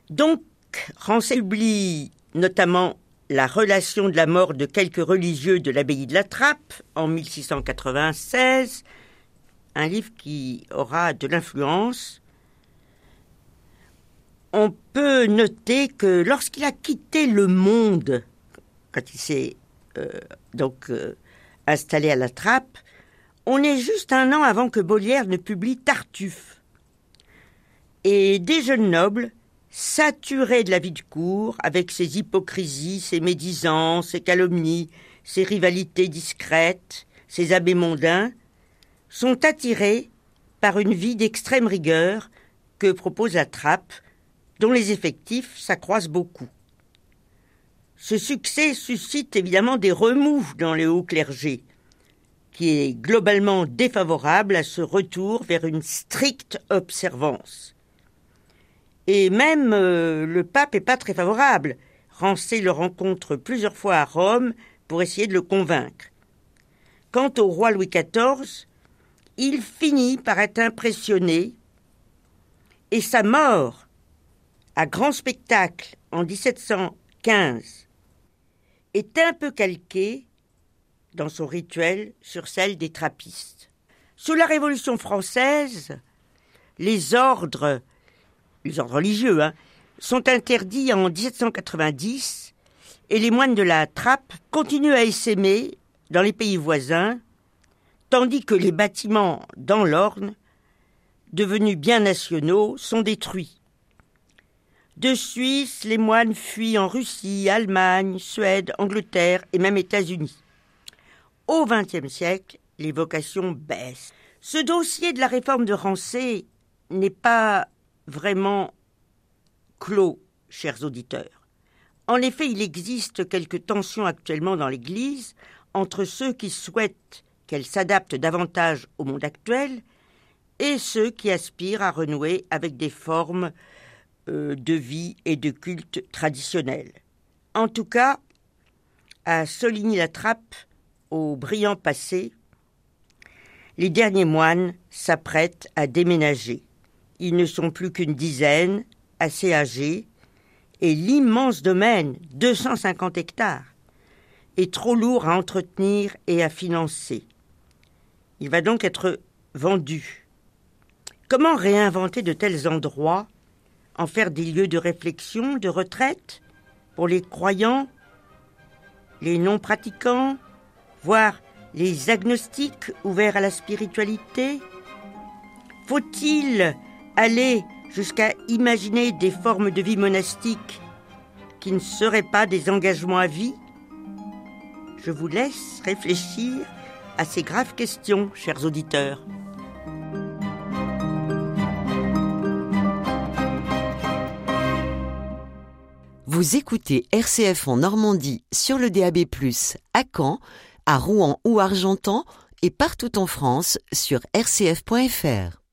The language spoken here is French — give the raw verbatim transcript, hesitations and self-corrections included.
Donc, Rancé oublie notamment la relation de la mort de quelques religieux de l'abbaye de la Trappe en mille six cent quatre-vingt-seize, un livre qui aura de l'influence. On peut noter que lorsqu'il a quitté le monde, quand il s'est euh, donc euh, installé à la Trappe, on est juste un an avant que Molière ne publie Tartuffe. Et des jeunes nobles, saturés de la vie de cour, avec ses hypocrisies, ses médisances, ses calomnies, ses rivalités discrètes, ses abbés mondains, sont attirés par une vie d'extrême rigueur que propose la Trappe, dont les effectifs s'accroissent beaucoup. Ce succès suscite évidemment des remous dans le haut clergé, qui est globalement défavorable à ce retour vers une stricte observance. Et même euh, le pape n'est pas très favorable. Rancé le rencontre plusieurs fois à Rome pour essayer de le convaincre. Quant au roi Louis quatorze, il finit par être impressionné et sa mort à grand spectacle en dix-sept cent quinze est un peu calquée dans son rituel sur celle des trappistes. Sous la Révolution française, les ordres, les ordres religieux, hein, sont interdits en dix-sept cent quatre-vingt-dix et les moines de la Trappe continuent à essaimer dans les pays voisins, tandis que les bâtiments dans l'Orne, devenus bien nationaux, sont détruits. De Suisse, les moines fuient en Russie, Allemagne, Suède, Angleterre et même États-Unis. Au vingtième siècle, les vocations baissent. Ce dossier de la réforme de Rancé n'est pas vraiment clos, chers auditeurs. En effet, il existe quelques tensions actuellement dans l'Église entre ceux qui souhaitent qu'elle s'adapte davantage au monde actuel et ceux qui aspirent à renouer avec des formes euh, de vie et de culte traditionnels. En tout cas, à Soligny-la-Trappe, au brillant passé, les derniers moines s'apprêtent à déménager. Ils ne sont plus qu'une dizaine, assez âgés, et l'immense domaine, deux cent cinquante hectares, est trop lourd à entretenir et à financer. Il va donc être vendu. Comment réinventer de tels endroits, en faire des lieux de réflexion, de retraite, pour les croyants, les non-pratiquants, voire les agnostiques ouverts à la spiritualité? Faut-il aller jusqu'à imaginer des formes de vie monastique qui ne seraient pas des engagements à vie? Je vous laisse réfléchir à ces graves questions, chers auditeurs. Vous écoutez R C F en Normandie sur le D A B plus, à Caen, à Rouen ou Argentan et partout en France sur r c f point f r.